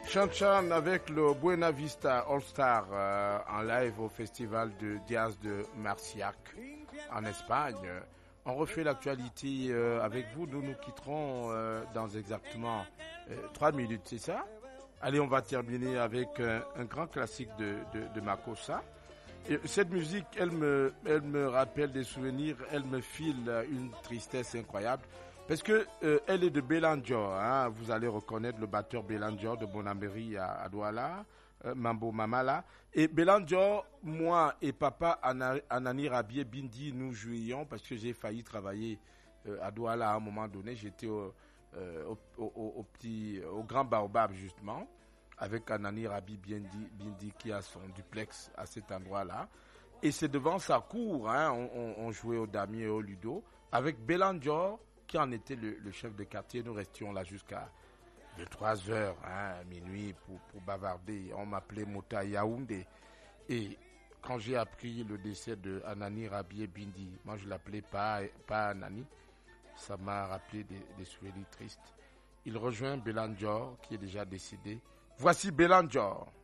Chan avec le Buena Vista All Star en live au festival de Diaz de Marciac en Espagne. On refait l'actualité avec vous. Nous nous quitterons dans exactement 3 minutes, c'est ça? Allez, on va terminer avec un grand classique de Makossa. Et cette musique, elle me rappelle des souvenirs, elle me file une tristesse incroyable. Parce que elle est de Belandior, hein. Vous allez reconnaître le batteur Belandior de Bonameri à Douala, Mambo Mamala. Et Belandior, moi et papa Anani Rabier Bindi, nous jouions parce que j'ai failli travailler à Douala à un moment donné. J'étais au Grand Baobab justement, avec Anani Rabi Bindi qui a son duplex à cet endroit-là. Et c'est devant sa cour, hein, on jouait au damier et au ludo, avec Belandior, qui en était le chef de quartier. Nous restions là jusqu'à 23 heures, hein, minuit, pour bavarder. On m'appelait Mota Yaoundé. Et quand j'ai appris le décès de Anani Rabier Bindi, moi je l'appelais pas Anani, ça m'a rappelé des souvenirs tristes. Il rejoint Belandior, qui est déjà décédé. Voici Belandior.